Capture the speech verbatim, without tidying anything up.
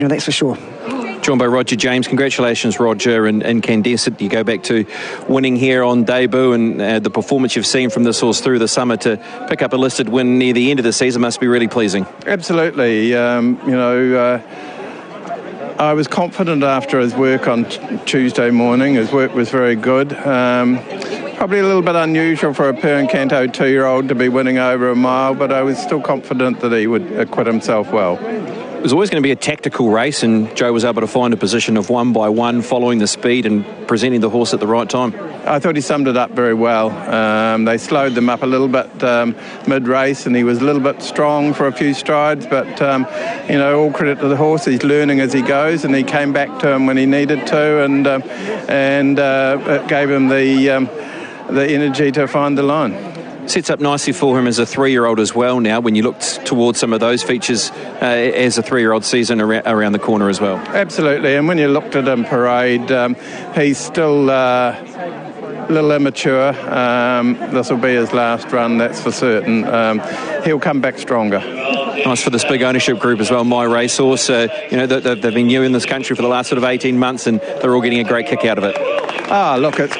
know, that's for sure. Joined by Roger James. Congratulations, Roger, and, and Candescent. You go back to winning here on debut, and uh, the performance you've seen from this horse through the summer to pick up a listed win near the end of the season must be really pleasing. Absolutely. Um, you know, uh, I was confident after his work on t- Tuesday morning. His work was very good. Um, probably a little bit unusual for a Per Incanto two-year-old to be winning over a mile, but I was still confident that he would acquit himself well. It was always going to be a tactical race, and Joe was able to find a position of one by one, following the speed and presenting the horse at the right time. I thought he summed it up very well. Um, they slowed them up a little bit um, mid-race, and he was a little bit strong for a few strides, but, um, you know, all credit to the horse. He's learning as he goes, and he came back to him when he needed to, and um, and uh, it gave him the, um, the energy to find the line. Sets up nicely for him as a three-year-old as well now, when you look t- towards some of those features uh, as a three-year-old season ar- around the corner as well. Absolutely, and when you looked at him parade, um, he's still uh, a little immature. Um, this will be his last run, that's for certain. Um, he'll come back stronger. Nice for this big ownership group as well, My Racehorse. Uh, you know, they, they've been new in this country for the last sort of eighteen months, and they're all getting a great kick out of it. Ah, look, it's